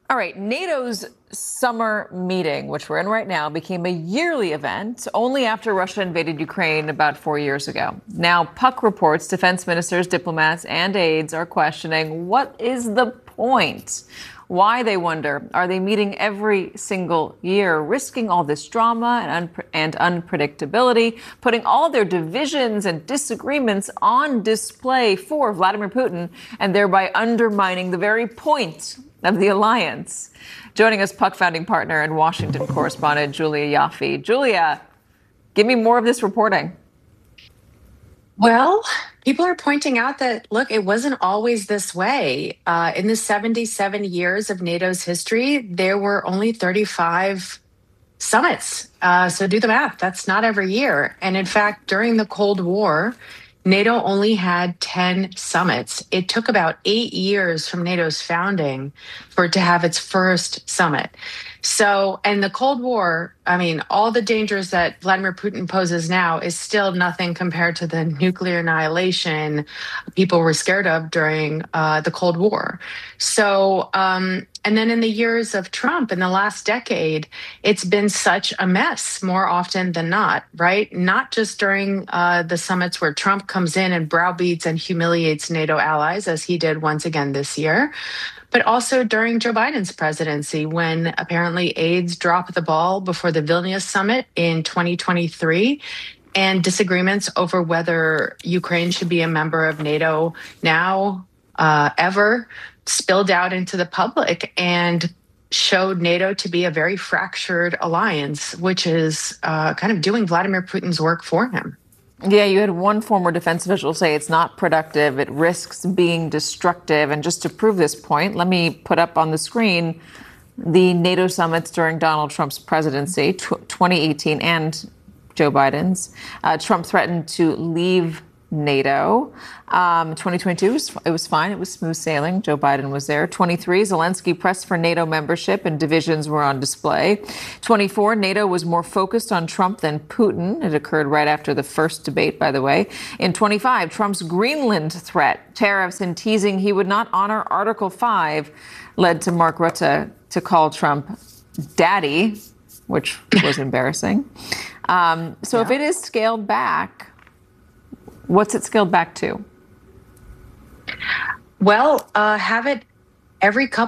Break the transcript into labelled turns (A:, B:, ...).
A: All right, NATO's summer meeting, which we're in right now, became a yearly event only after Russia invaded Ukraine about 4 years ago. Now, Puck reports defense ministers, diplomats, and aides are questioning what is the point? Why, they wonder, are they meeting every single year, risking all this drama and unpredictability, putting all their divisions and disagreements on display for Vladimir Putin, and thereby undermining the very point of the alliance? Joining us, Puck founding partner and Washington correspondent Julia Ioffe. Julia, give me more of this reporting.
B: Well, people are pointing out that, look, it wasn't always this way. In the 77 years of NATO's history, there were only 35 summits. So do the math. That's not every year. And in fact, during the Cold War, NATO only had 10 summits. It took about 8 years from NATO's founding for it to have its first summit. So, and the Cold War, I mean, all the dangers that Vladimir Putin poses now is still nothing compared to the nuclear annihilation people were scared of during the Cold War. So, and then in the years of Trump in the last decade, it's been such a mess more often than not, right? Not just during the summits where Trump comes in and browbeats and humiliates NATO allies, as he did once again this year, but also during Joe Biden's presidency, when apparently aides dropped the ball before the Vilnius summit in 2023, and disagreements over whether Ukraine should be a member of NATO now, ever, spilled out into the public and showed NATO to be a very fractured alliance, which is kind of doing Vladimir Putin's work for him.
A: Yeah, you had one former defense official say it's not productive, it risks being destructive. And just to prove this point, let me put up on the screen the NATO summits during Donald Trump's presidency, 2018 and Joe Biden's. Trump threatened to leave NATO. 2022, it was fine. It was smooth sailing. Joe Biden was there. 23, Zelensky pressed for NATO membership and divisions were on display. 24, NATO was more focused on Trump than Putin. It occurred right after the first debate, by the way. In 25, Trump's Greenland threat, tariffs, and teasing he would not honor Article 5 led to Mark Rutte to call Trump daddy, which was embarrassing. If it is scaled back, what's it scaled back to?
B: Well, have it every couple